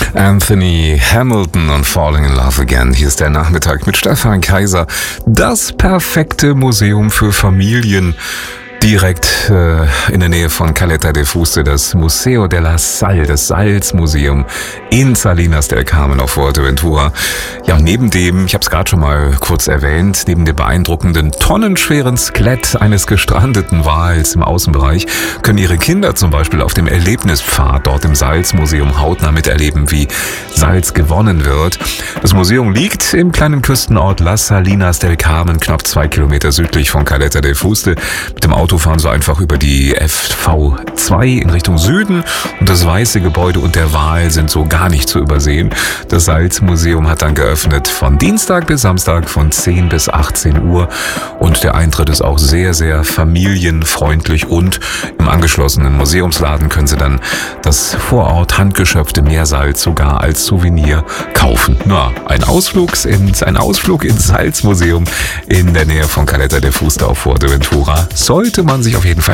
Anthony Hamilton und Falling in Love Again. Hier ist der Nachmittag mit Stefan Kaiser. Das perfekte Museum für Familien. Direkt in der Nähe von Caleta de Fuste, das Museo de la Sal, das Salzmuseum in Salinas del Carmen auf Fuerteventura. Ja, und neben dem, ich habe es gerade schon mal kurz erwähnt, neben dem beeindruckenden tonnenschweren Skelett eines gestrandeten Wals im Außenbereich, können Ihre Kinder zum Beispiel auf dem Erlebnispfad dort im Salzmuseum hautnah miterleben, wie Salz gewonnen wird. Das Museum liegt im kleinen Küstenort Las Salinas del Carmen, knapp 2 Kilometer südlich von Caleta de Fuste. Mit dem Auto fahren Sie einfach über die FV2 in Richtung Süden und das weiße Gebäude und der Wal sind so gar nicht zu übersehen. Das Salzmuseum hat dann geöffnet von Dienstag bis Samstag von 10 bis 18 Uhr und der Eintritt ist auch sehr, sehr familienfreundlich und im angeschlossenen Museumsladen können Sie dann das vor Ort handgeschöpfte Meersalz sogar als Souvenir kaufen. Na, ein Ausflug ins Salzmuseum in der Nähe von Caleta de Fuste auf Fuerteventura sollte man sich auf jeden Fall